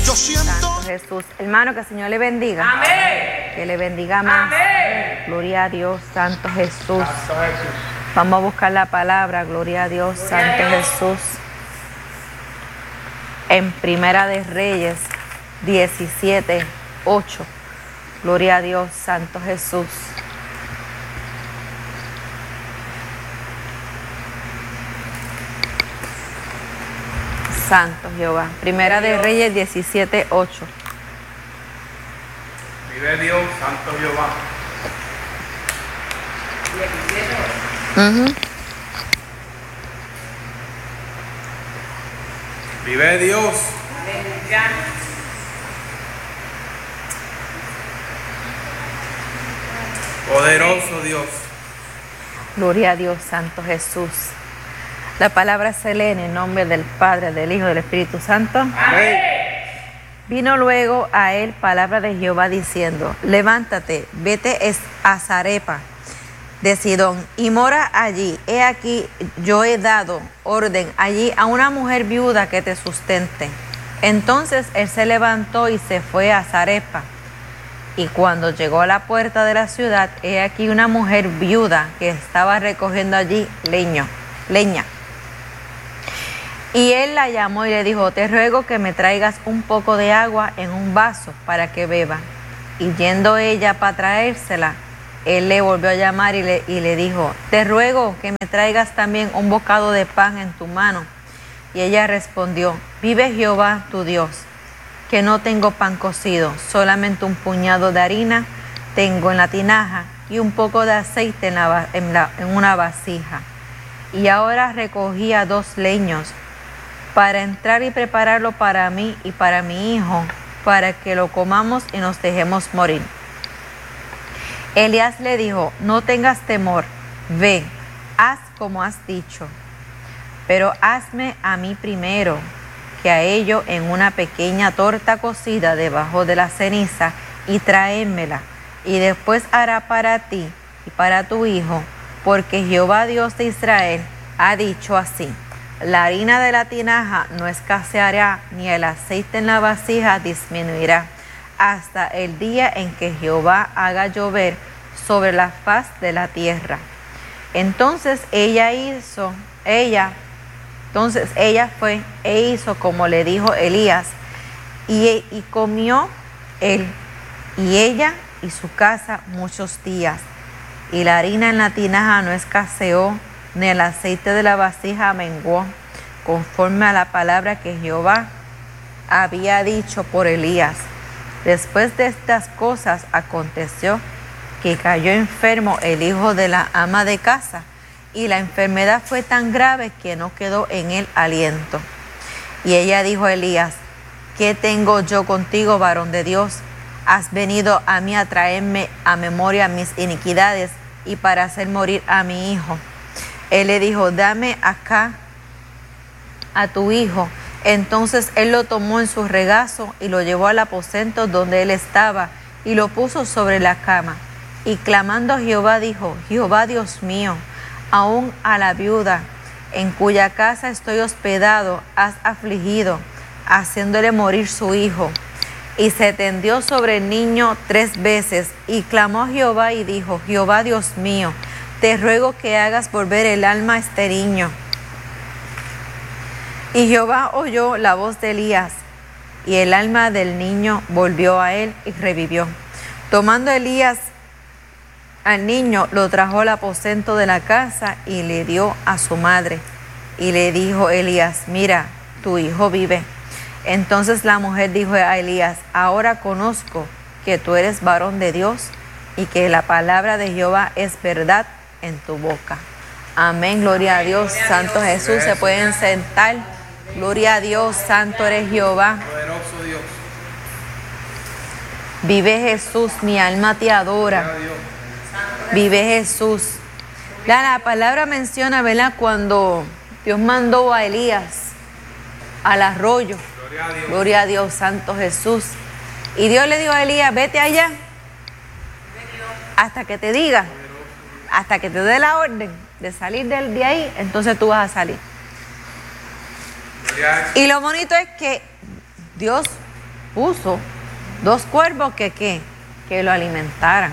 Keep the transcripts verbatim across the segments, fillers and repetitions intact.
Yo siento. Santo Jesús. Hermano, que el Señor le bendiga. Amén. Que le bendiga más. Amén. Gloria a Dios, Santo Jesús. Santo Jesús. Vamos a buscar la palabra. Gloria a Dios, Gloria Santo a Dios. Jesús. En Primera de Reyes diecisiete, ocho. Gloria a Dios, Santo Jesús. Santo Jehová. Primera de Reyes diecisiete, ocho. Vive Dios, Santo Jehová. Uh-huh. Vive Dios. Poderoso Dios. Gloria a Dios, Santo Jesús. La palabra se lee en el nombre del Padre, del Hijo y del Espíritu Santo. Amén. Vino luego a él palabra de Jehová diciendo: levántate, vete es- a Zarepa de Sidón y mora allí. He aquí, yo he dado orden allí a una mujer viuda que te sustente. Entonces él se levantó y se fue a Zarepa. Y cuando llegó a la puerta de la ciudad, he aquí una mujer viuda que estaba recogiendo allí leño, leña. Y él la llamó y le dijo: te ruego que me traigas un poco de agua en un vaso para que beba. Y yendo ella para traérsela, él le volvió a llamar y le, y le dijo: te ruego que me traigas también un bocado de pan en tu mano. Y ella respondió: vive Jehová tu Dios, que no tengo pan cocido, solamente un puñado de harina tengo en la tinaja y un poco de aceite en, la, en, la, en una vasija. Y ahora recogía dos leños para entrar y prepararlo para mí y para mi hijo, para que lo comamos y nos dejemos morir. Elías le dijo: no tengas temor, ve, haz como has dicho, pero hazme a mí primero que a ello en una pequeña torta cocida debajo de la ceniza y tráemela, y después hará para ti y para tu hijo, porque Jehová Dios de Israel ha dicho así: la harina de la tinaja no escaseará, ni el aceite en la vasija disminuirá, hasta el día en que Jehová haga llover sobre la faz de la tierra. Entonces ella hizo, ella, entonces ella fue e hizo como le dijo Elías, y, y comió él y ella y su casa muchos días. Y la harina en la tinaja no escaseó, ni el aceite de la vasija menguó, conforme a la palabra que Jehová había dicho por Elías. Después de estas cosas aconteció que cayó enfermo el hijo de la ama de casa, y la enfermedad fue tan grave que no quedó en él aliento. Y ella dijo a Elías: ¿qué tengo yo contigo, varón de Dios? Has venido a mí a traerme a memoria mis iniquidades y para hacer morir a mi hijo. Él le dijo: dame acá a tu hijo. Entonces él lo tomó en su regazo y lo llevó al aposento donde él estaba y lo puso sobre la cama. Y clamando a Jehová dijo: Jehová Dios mío, aún a la viuda en cuya casa estoy hospedado has afligido, haciéndole morir su hijo. Y se tendió sobre el niño tres veces y clamó a Jehová y dijo: Jehová Dios mío, te ruego que hagas volver el alma a este niño. Y Jehová oyó la voz de Elías, y el alma del niño volvió a él y revivió. Tomando Elías al niño, lo trajo al aposento de la casa y le dio a su madre. Y le dijo Elías: mira, tu hijo vive. Entonces la mujer dijo a Elías: ahora conozco que tú eres varón de Dios y que la palabra de Jehová es verdad en tu boca. Amén, gloria a Dios. Santo Jesús, se pueden sentar. Gloria a Dios, santo eres Jehová. Poderoso Dios. Vive Jesús, mi alma te adora. Vive Jesús. La, la palabra menciona, ¿verdad?, cuando Dios mandó a Elías al arroyo. Gloria a Dios. Gloria a Dios, santo Jesús. Y Dios le dijo a Elías: vete allá hasta que te diga, hasta que te dé la orden de salir de, de ahí, entonces tú vas a salir. Gloria a Dios. Y lo bonito es que Dios puso dos cuervos que, ¿qué? que lo alimentaran.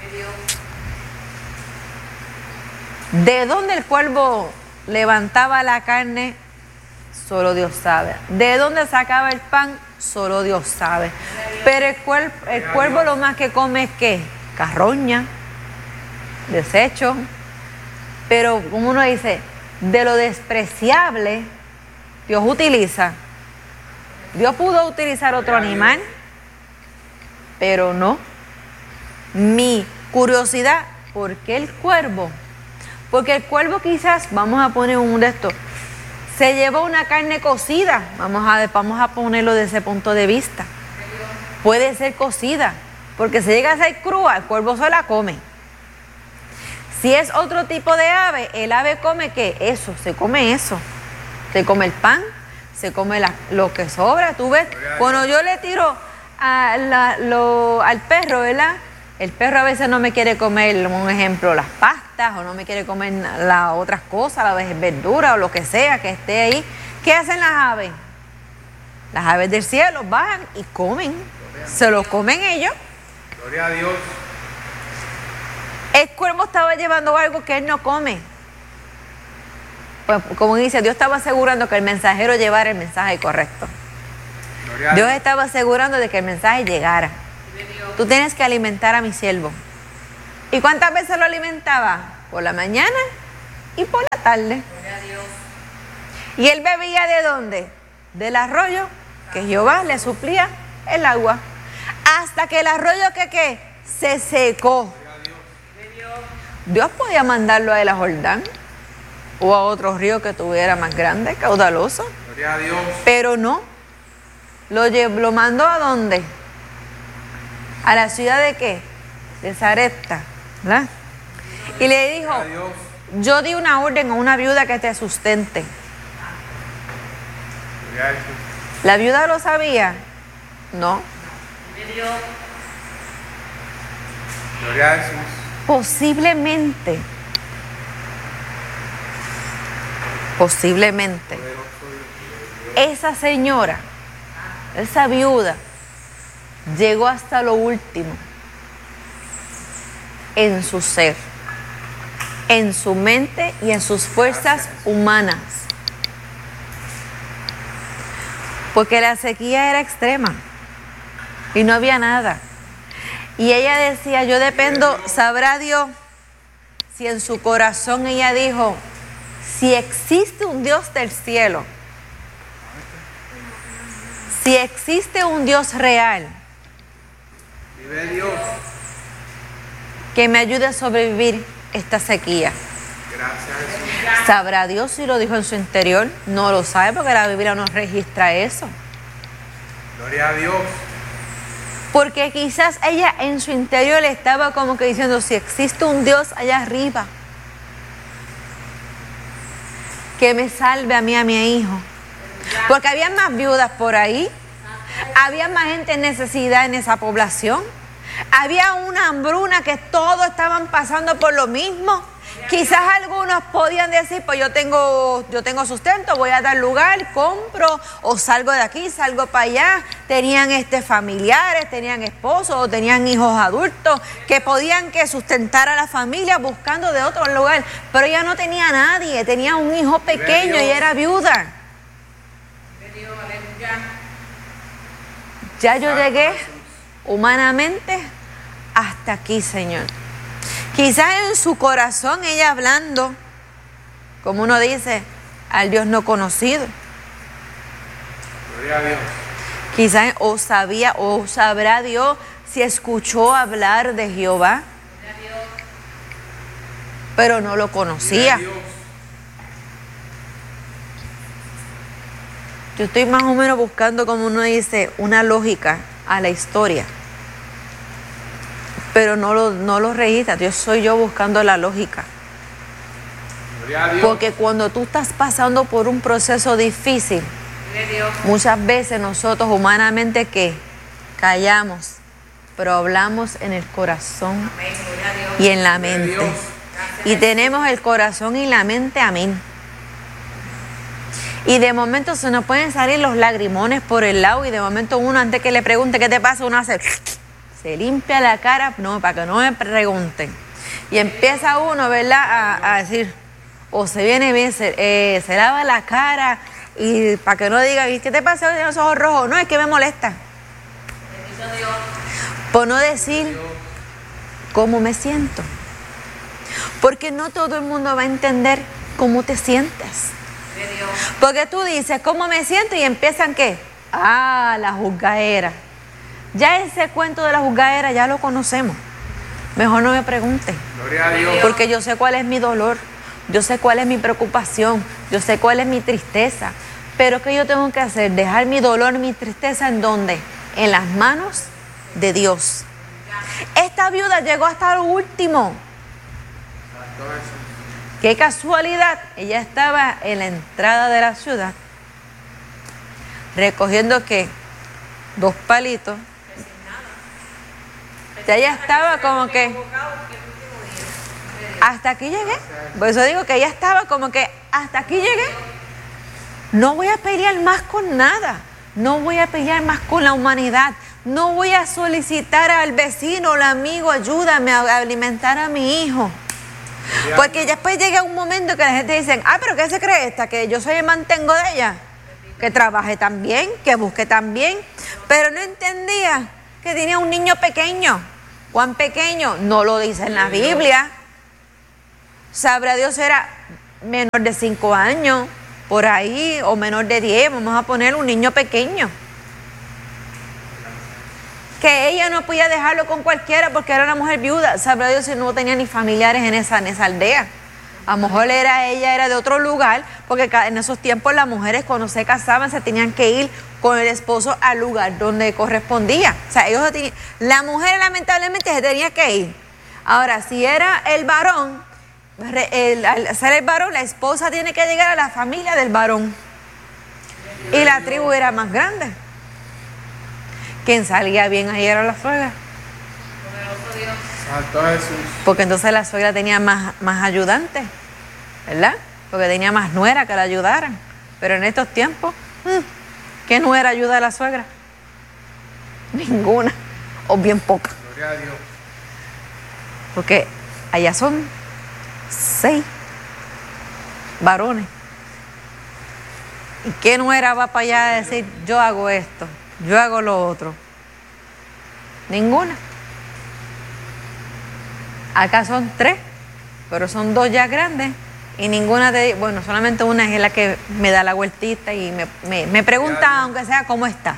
¿De dónde el cuervo levantaba la carne? Solo Dios sabe. ¿De dónde sacaba el pan? Solo Dios sabe. Pero el, cuer, el cuervo lo más que come es ¿qué? Carroña, desecho. Pero como uno dice, de lo despreciable, Dios utiliza. Dios pudo utilizar otro animal, pero no. Mi curiosidad, ¿por qué el cuervo? Porque el cuervo quizás, vamos a poner un de estos, se llevó una carne cocida. Vamos a, vamos a ponerlo desde ese punto de vista. Puede ser cocida, porque si llega a ser crua, el cuervo se la come. Si es otro tipo de ave, el ave come ¿qué? Eso, se come eso. Se come el pan, se come la, lo que sobra. Tú ves, cuando yo le tiro a la, lo, al perro, ¿verdad? El perro a veces no me quiere comer, un ejemplo, las pastas, o no me quiere comer las otras cosas, la verdura o lo que sea que esté ahí. ¿Qué hacen las aves? Las aves del cielo bajan y comen. Se lo comen ellos. Gloria a Dios. El cuervo estaba llevando algo que él no come. Pues, como dice, Dios estaba asegurando que el mensajero llevara el mensaje correcto. Gloria a Dios Dios. estaba asegurando de que el mensaje llegara. Tú tienes que alimentar a mi siervo. ¿Y cuántas veces lo alimentaba? Por la mañana y por la tarde. ¿Y él bebía de dónde? Del arroyo que Jehová le suplía el agua. Hasta que el arroyo que ¿qué? Se secó. Dios podía mandarlo a el Jordán o a otro río que tuviera más grande, caudaloso. Gloria a Dios. Pero no. Lo, llev- lo mandó ¿a dónde? ¿A la ciudad de qué? De Sarepta, ¿verdad? Y le dijo, Gloria a Dios. yo di una orden a una viuda que te sustente. Gloria a Jesús. ¿La viuda lo sabía? No. Gloria a Jesús. Posiblemente. Posiblemente. Esa señora, esa viuda, llegó hasta lo último en su ser, en su mente y en sus fuerzas humanas. Porque la sequía era extrema y no había nada. Y ella decía, yo dependo, sabrá Dios si en su corazón ella dijo, si existe un Dios del cielo, si existe un Dios real, Vive Dios. que me ayude a sobrevivir esta sequía. Gracias a Jesús. ¿Sabrá Dios si lo dijo en su interior? No lo sabe porque la Biblia no registra eso. Gloria a Dios. Porque quizás ella en su interior le estaba como que diciendo, si existe un Dios allá arriba, que me salve a mí, a mi hijo. Porque había más viudas por ahí, había más gente en necesidad en esa población, había una hambruna que todos estaban pasando por lo mismo. Quizás algunos podían decir, pues yo tengo, yo tengo sustento, voy a dar lugar, compro o salgo de aquí, salgo para allá. Tenían este, familiares, tenían esposos o tenían hijos adultos que podían que sustentar a la familia buscando de otro lugar. Pero ella no tenía a nadie, tenía un hijo pequeño y era viuda. Ya yo llegué humanamente hasta aquí, Señor. Quizás en su corazón ella hablando, como uno dice, al Dios no conocido. Gloria a Dios. Quizás o sabía o sabrá Dios si escuchó hablar de Jehová, pero no lo conocía. Vive Dios. Yo estoy más o menos buscando, como uno dice, una lógica a la historia. Pero no lo, no lo registra. Yo soy yo buscando la lógica. Gloria a Dios. Porque cuando tú estás pasando por un proceso difícil, muchas veces nosotros humanamente ¿qué? Callamos, pero hablamos en el corazón y en la Gloria a mente. Dios. Y tenemos el corazón y la mente, amén. Y de momento se nos pueden salir los lagrimones por el lado y de momento uno, antes que le pregunte qué te pasa, uno hace, se limpia la cara, no, para que no me pregunten. Y empieza uno, ¿verdad?, a, a decir, o se viene bien, se, eh, se lava la cara y para que no diga, ¿qué te pasa? Tiene los ojos rojos. No, es que me molesta. Por no decir cómo me siento. Porque no todo el mundo va a entender cómo te sientes. Porque tú dices, ¿cómo me siento? Y empiezan, ¿qué? Ah, la juzgadera. Ya ese cuento de la juzgadera ya lo conocemos. Mejor no me pregunten. Gloria a Dios. Porque yo sé cuál es mi dolor. Yo sé cuál es mi preocupación. Yo sé cuál es mi tristeza. Pero ¿qué yo tengo que hacer? Dejar mi dolor, mi tristeza, ¿en dónde? En las manos de Dios. Esta viuda llegó hasta lo último. Qué casualidad. Ella estaba en la entrada de la ciudad recogiendo, ¿qué? Dos palitos. Ya ella estaba como que hasta aquí llegué. Por eso digo que ella estaba como que hasta aquí llegué. No voy a pelear más con nada. No voy a pelear más con la humanidad. No voy a solicitar al vecino, al amigo, ayúdame a alimentar a mi hijo. Porque después llega un momento que la gente dice, ah, pero ¿qué se cree esta? Que yo soy el mantengo de ella. Que trabaje también, que busque también. Pero no entendía que tenía un niño pequeño. ¿Cuán pequeño? No lo dice en la Biblia. Sabrá Dios, era menor de cinco años, por ahí, o menor de diez, vamos a poner un niño pequeño. Que ella no podía dejarlo con cualquiera porque era una mujer viuda. Sabrá Dios si no tenía ni familiares en esa, en esa aldea. A lo mejor era, ella era de otro lugar, porque en esos tiempos las mujeres cuando se casaban se tenían que ir con el esposo al lugar donde correspondía. O sea, ellos se tenían, la mujer lamentablemente se tenía que ir. Ahora, si era el varón, el, al ser el varón, la esposa tiene que llegar a la familia del varón. Y la tribu era más grande. Quien salía bien ahí era la suegra. Santo Jesús. Porque entonces la suegra tenía más, más ayudantes, ¿verdad? Porque tenía más nuera que la ayudaran. Pero en estos tiempos, ¿qué nuera ayuda a la suegra? Ninguna, o bien poca. Gloria a Dios. Porque allá son seis varones. ¿Y qué nuera va para allá a decir, yo hago esto, yo hago lo otro? Ninguna. Acá son tres, pero son dos ya grandes y ninguna de, bueno, solamente una es la que me da la vueltita y me, me, me pregunta, aunque sea, cómo está.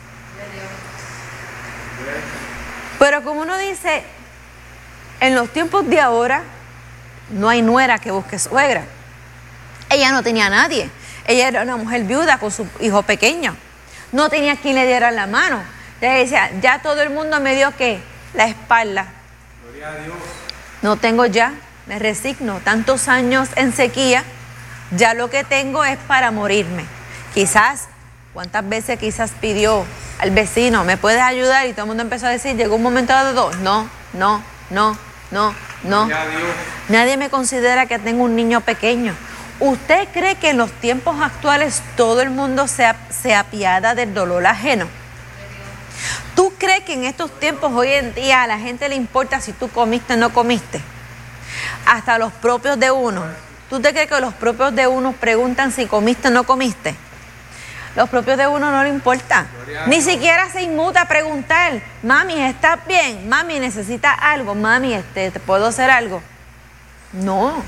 Pero como uno dice, en los tiempos de ahora no hay nuera que busque suegra. Ella no tenía a nadie. Ella era una mujer viuda con su hijo pequeño. No tenía quien le diera la mano. Ella decía, ya todo el mundo me dio, ¿qué? La espalda. Gloria a Dios. No tengo ya, me resigno, tantos años en sequía, ya lo que tengo es para morirme. Quizás, ¿cuántas veces quizás pidió al vecino, ¿me puedes ayudar? Y todo el mundo empezó a decir, llegó un momento dado, no, no, no, no, no. Gloria a Dios. Nadie me considera que tengo un niño pequeño. ¿Usted cree que en los tiempos actuales todo el mundo se, se apiada del dolor ajeno? ¿Tú crees que en estos tiempos hoy en día a la gente le importa si tú comiste o no comiste? Hasta los propios de uno. ¿Tú te crees que los propios de uno preguntan si comiste o no comiste? Los propios de uno no le importa. Ni siquiera se inmuta a preguntar, mami, ¿estás bien? Mami, ¿necesitas algo? Mami, este, ¿te puedo hacer algo? No.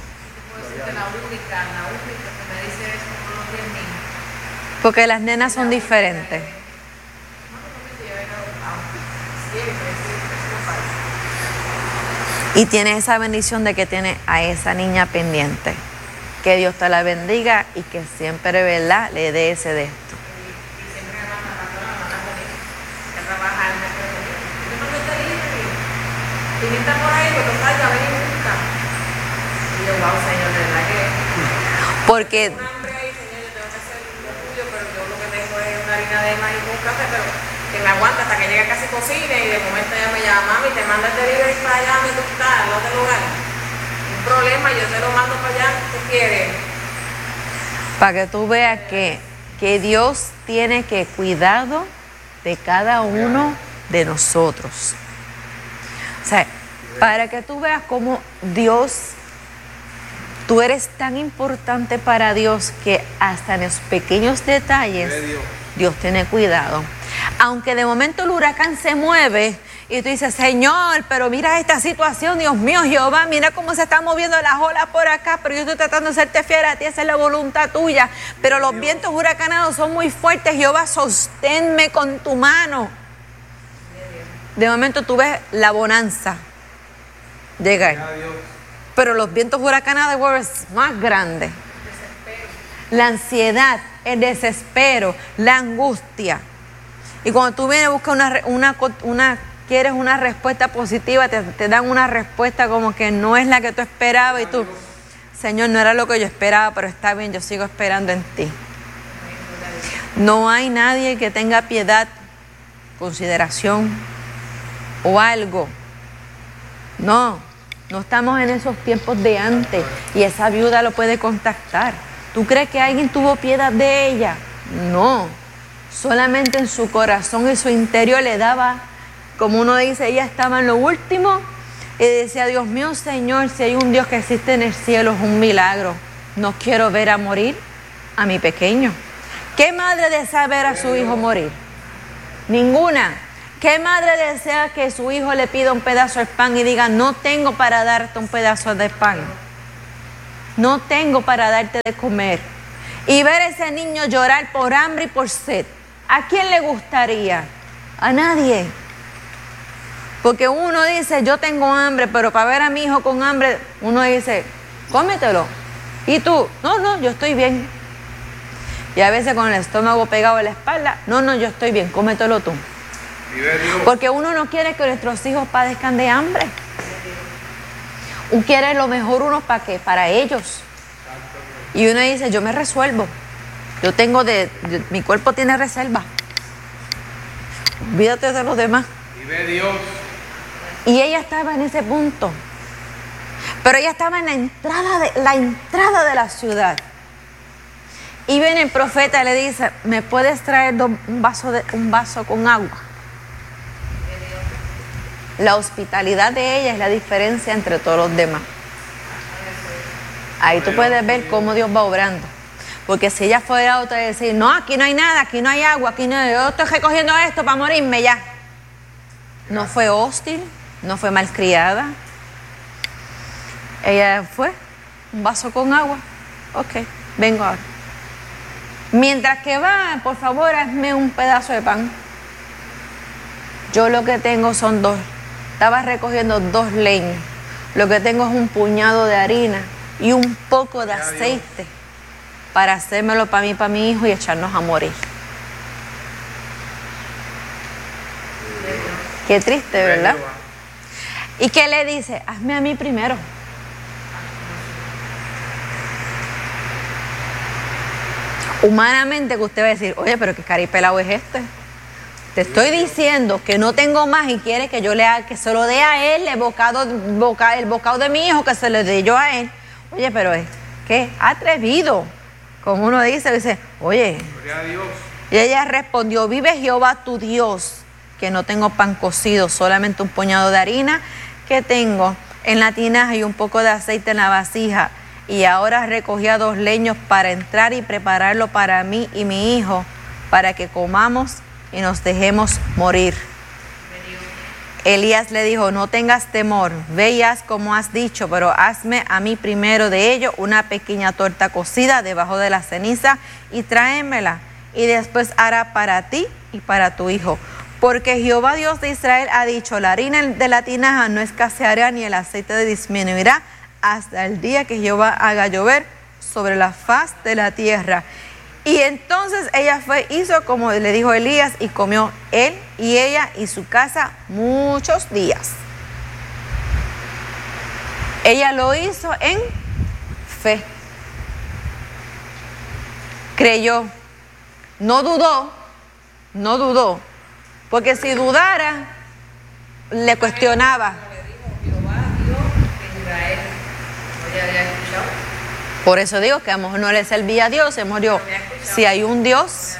Porque las nenas son diferentes. Y tiene esa bendición de que tiene a esa niña pendiente. Que Dios te la bendiga y que siempre, ¿verdad?, le dé ese de esto. Porque que me aguanta hasta que llegue a casa y cocine y de momento ella me llama, mami, te manda el delivery para allá, mi tú estás, al otro lugar. Un problema, yo te lo mando para allá, ¿qué quieres? Para que tú veas que, que Dios tiene que cuidado de cada uno de nosotros. O sea, para que tú veas cómo Dios, tú eres tan importante para Dios que hasta en los pequeños detalles Dios tiene cuidado. Aunque de momento el huracán se mueve y tú dices, Señor, pero mira esta situación, Dios mío, Jehová, mira cómo se están moviendo las olas por acá, pero yo estoy tratando de serte fiel a ti, esa es la voluntad tuya. Pero los vientos huracanados son muy fuertes, Jehová, sosténme con tu mano. De momento tú ves la bonanza llegar, pero los vientos huracanados es más grandes. La ansiedad, el desespero, la angustia. Y cuando tú vienes a buscar una, una, una quieres una respuesta positiva, te, te dan una respuesta como que no es la que tú esperabas y tú, Señor, no era lo que yo esperaba, pero está bien, yo sigo esperando en ti. No hay nadie que tenga piedad, consideración o algo. No, no estamos en esos tiempos de antes y esa viuda lo puede contactar. ¿Tú crees que alguien tuvo piedad de ella? No, solamente en su corazón y su interior le daba, como uno dice, ella estaba en lo último y decía, Dios mío, Señor, si hay un Dios que existe en el cielo es un milagro. No quiero ver a morir a mi pequeño. ¿Qué madre desea ver a su hijo morir? Ninguna. ¿Qué madre desea que su hijo le pida un pedazo de pan y diga, no tengo para darte un pedazo de pan? No tengo para darte de comer. Y ver a ese niño llorar por hambre y por sed. ¿A quién le gustaría? A nadie. Porque uno dice, yo tengo hambre, pero para ver a mi hijo con hambre, uno dice, cómetelo. ¿Y tú? No, no, yo estoy bien. Y a veces con el estómago pegado a la espalda, no, no, yo estoy bien, cómetelo tú. Porque uno no quiere que nuestros hijos padezcan de hambre. Uno quiere lo mejor uno para qué, para ellos. Y uno dice, yo me resuelvo. Yo tengo de, de mi cuerpo tiene reserva. Olvídate de los demás. Vive Dios. Y ella estaba en ese punto. Pero ella estaba en la entrada de la entrada de la ciudad. Y viene el profeta y le dice, ¿me puedes traer dos, un vaso de, un vaso con agua? La hospitalidad de ella es la diferencia entre todos los demás. Ahí tú puedes ver cómo Dios va obrando. Porque si ella fuera otra y decir, no, aquí no hay nada, aquí no hay agua, aquí no hay, yo estoy recogiendo esto para morirme ya. No fue hostil, no fue malcriada. Ella fue, un vaso con agua. Ok, vengo ahora. Mientras que va, por favor, hazme un pedazo de pan. Yo lo que tengo son dos. Estaba recogiendo dos leños. Lo que tengo es un puñado de harina y un poco de aceite para hacérmelo para mí, para mi hijo y echarnos a morir. Qué triste, ¿verdad? ¿Y qué le dice? Hazme a mí primero. Humanamente que usted va a decir, oye, pero qué caripelado es este. Te estoy diciendo que no tengo más y quiere que yo le haga, que se lo dé a él el bocado, boca, el bocado de mi hijo, que se lo dé yo a él. Oye, pero es que atrevido. Como uno dice, dice, oye. Gloria a Dios. Y ella respondió, vive Jehová tu Dios, que no tengo pan cocido, solamente un puñado de harina que tengo en la tinaja y un poco de aceite en la vasija. Y ahora recogía dos leños para entrar y prepararlo para mí y mi hijo, para que comamos y nos dejemos morir. Elías le dijo, no tengas temor, ve y haz como has dicho, pero hazme a mí primero de ello una pequeña torta cocida debajo de la ceniza y tráemela, y después hará para ti y para tu hijo. Porque Jehová Dios de Israel ha dicho, la harina de la tinaja no escaseará ni el aceite disminuirá hasta el día que Jehová haga llover sobre la faz de la tierra. Y entonces ella fue, hizo como le dijo Elías y comió él y ella y su casa muchos días. Ella lo hizo en fe. Creyó. No dudó. No dudó. Porque si dudara, le cuestionaba. Por eso digo que a lo mejor no le servía a Dios, hemos dicho, si hay un Dios,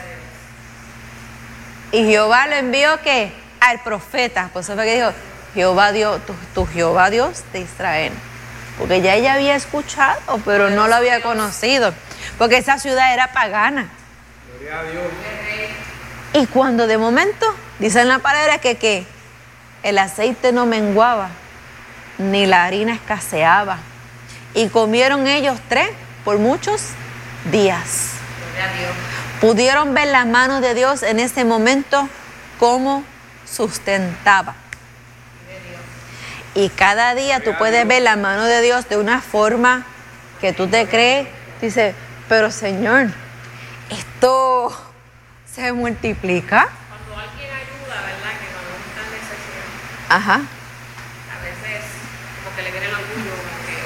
y Jehová lo envió que al profeta, por eso fue que dijo, Jehová Dios, tu, tu Jehová Dios de Israel, porque ya ella había escuchado, pero no lo había conocido, porque esa ciudad era pagana. Gloria a Dios. Y cuando de momento, dicen la palabra que, que el aceite no menguaba, ni la harina escaseaba, y comieron ellos tres por muchos días. Gloria a Dios. Pudieron ver las manos de Dios en ese momento cómo sustentaba. Y cada día tú puedes ver la mano de Dios de una forma que tú te crees, dices, pero Señor, esto se multiplica. Cuando alguien ayuda, ¿verdad? Que cuando uno está en necesidad, Ajá. a veces como que le viene el orgullo, como que...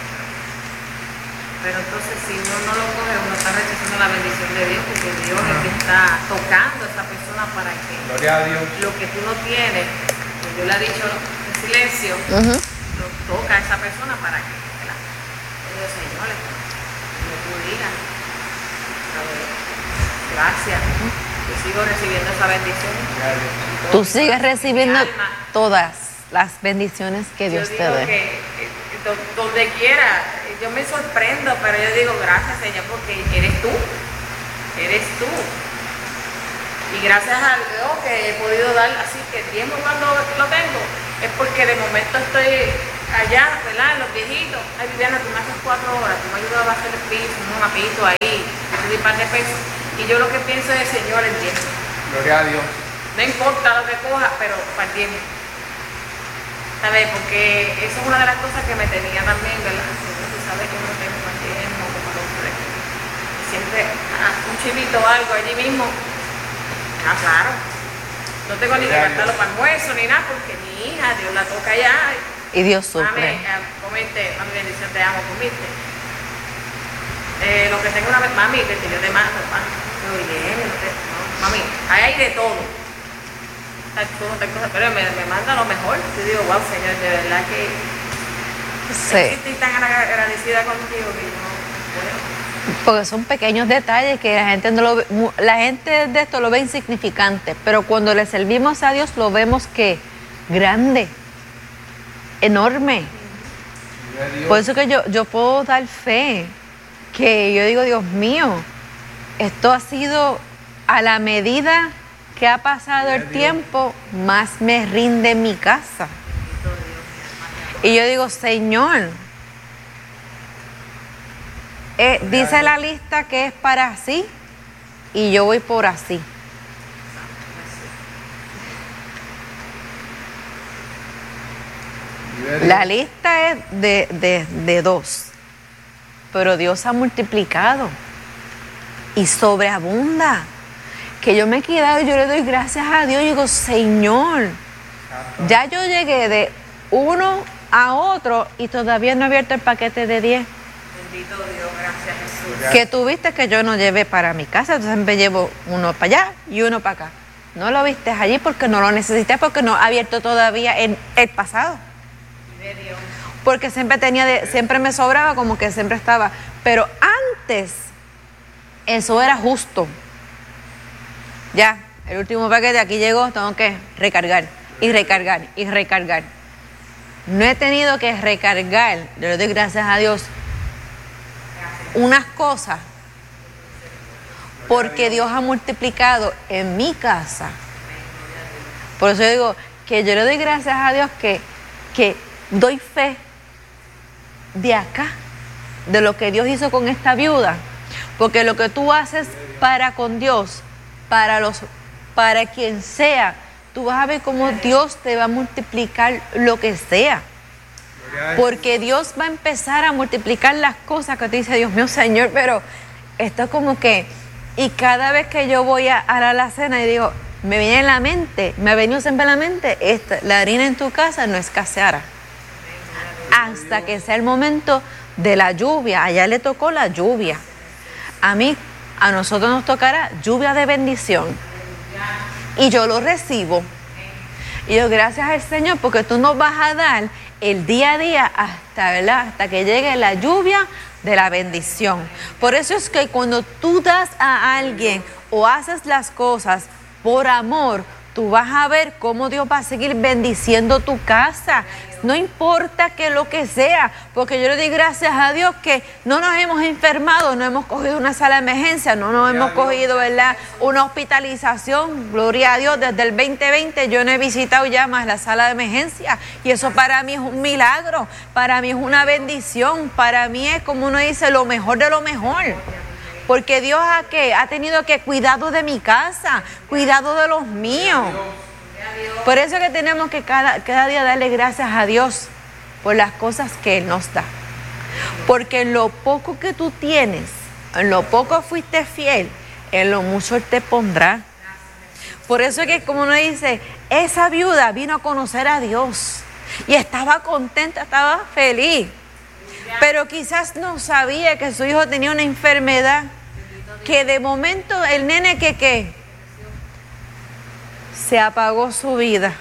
Pero entonces si uno no lo coge, uno está rechazando la bendición de Dios, porque Dios es el que está tocando a esa persona para que Gloria a Dios. lo que tú no tienes, que Dios le ha dicho en silencio, Ujú. lo toca a esa persona para que, ¿verdad? Yo digo, Señor, no tú digas. A ver, gracias. Yo sigo recibiendo esa bendición. Gloria a Dios. Tú sigues recibiendo Mi alma. todas las bendiciones que Dios Yo te digo dé. que eh, do- donde quiera, eh, yo me sorprendo, pero yo digo gracias, Señor, porque eres tú, eres tú. Y gracias a Dios que he podido dar, así que el tiempo cuando lo tengo, es porque de momento estoy allá, ¿verdad? En los viejitos. Ay, Viviana, tú me haces cuatro horas, tú me ayudas a hacer el piso, un mapito ahí, te doy un par de pesos. Y yo lo que pienso es, Señor, el tiempo. Gloria a Dios. No importa lo que coja, pero para el tiempo. ¿Sabes? Porque eso es una de las cosas que me tenía también, ¿verdad? Tú sabes que no tengo más tiempo, como los tres. Siempre, ah, un chivito o algo allí mismo. Ah, claro. No tengo ni que gastarlo para almuerzo ni nada, porque mi hija, Dios la toca allá. Y Dios Mami, suple. eh, comiste, mami, bendición, te amo, comiste. Eh, lo que tengo una vez, mami, que yo te mando, mami. Muy bien, usted, no, mami, ahí hay de todo. Ay, tú no te cosas, pero me, me manda lo mejor. Yo digo, wow, Señor, de verdad que Sí. estoy tan agra- agradecida contigo que yo, bueno, Porque son pequeños detalles que la gente no lo ve, mu- la gente de esto lo ve insignificante, pero cuando le servimos a Dios lo vemos que grande, enorme. Gloria a Dios. Por eso que yo, yo puedo dar fe, que yo digo, Dios mío, esto ha sido a la medida que ha pasado el tiempo, más me rinde mi casa. Y yo digo, Señor, eh, dice la lista que es para así, y yo voy por así. Gloria a Dios. La lista es de, de, de dos, pero Dios ha multiplicado y sobreabunda. Que yo me he quedado y yo le doy gracias a Dios y digo, Señor, ya yo llegué de uno a otro y todavía no he abierto el paquete de diez. bendito Dios, gracias Jesús. Gloria a Que tuviste que yo no llevé para mi casa, entonces me llevo uno para allá y uno para acá. No lo viste allí porque no lo necesité, porque no he abierto todavía en el pasado. De Dios. Porque siempre tenía, de, siempre me sobraba, como que siempre estaba. Pero antes, eso era justo. Ya, el último paquete aquí llegó, tengo que recargar y recargar y recargar. No he tenido que recargar, yo le doy gracias a Dios, unas cosas, porque Dios ha multiplicado en mi casa. Por eso yo digo que yo le doy gracias a Dios que, que doy fe de acá, de lo que Dios hizo con esta viuda, porque lo que tú haces para con Dios, para los, para quien sea, tú vas a ver cómo Dios te va a multiplicar lo que sea. Gloria a Dios. Porque Dios va a empezar a multiplicar las cosas que te dice, Dios mío, Señor, pero esto es como que, y cada vez que yo voy a, a la alacena y digo, me viene en la mente, me ha venido siempre en la mente, esta, la harina en tu casa no escaseará. Hasta que sea el momento de la lluvia, allá le tocó la lluvia. A mí, a nosotros nos tocará lluvia de bendición. Y yo lo recibo. Y yo, gracias al Señor, porque tú nos vas a dar el día a día hasta, ¿verdad? Hasta que llegue la lluvia de la bendición. Por eso es que cuando tú das a alguien o haces las cosas por amor, tú vas a ver cómo Dios va a seguir bendiciendo tu casa. No importa que lo que sea, porque yo le doy gracias a Dios que no nos hemos enfermado, no hemos cogido una sala de emergencia, no nos hemos cogido, ¿verdad?, una hospitalización. Gloria a Dios, desde el veinte veinte yo no he visitado ya más la sala de emergencia. Y eso para mí es un milagro, para mí es una bendición, para mí es, como uno dice, lo mejor de lo mejor. Porque Dios ha, ¿qué? ha tenido que cuidado de mi casa, cuidado de los míos. Por eso que tenemos que cada, cada día darle gracias a Dios por las cosas que Él nos da. Porque en lo poco que tú tienes, en lo poco fuiste fiel, en lo mucho Él te pondrá. Por eso que, como uno dice, esa viuda vino a conocer a Dios y estaba contenta, estaba feliz. Pero quizás no sabía que su hijo tenía una enfermedad, que de momento el nene que qué, se apagó su vida.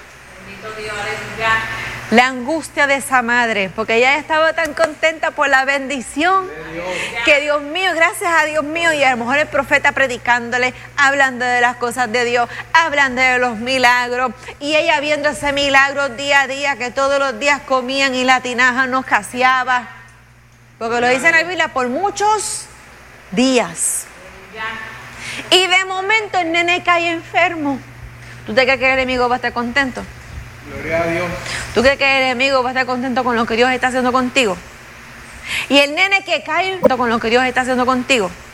La angustia de esa madre, porque ella estaba tan contenta por la bendición, que Dios mío, gracias a Dios mío, y a lo mejor el profeta predicándole, hablando de las cosas de Dios, hablando de los milagros, y ella viendo ese milagro día a día, que todos los días comían y la tinaja no escaseaba. Porque lo dice en la Biblia, por muchos días. Y de momento el nene cae enfermo. ¿Tú te crees que el enemigo va a estar contento? Gloria a Dios. ¿Tú crees que el enemigo va a estar contento con lo que Dios está haciendo contigo? Y el nene que cae con lo que Dios está haciendo contigo.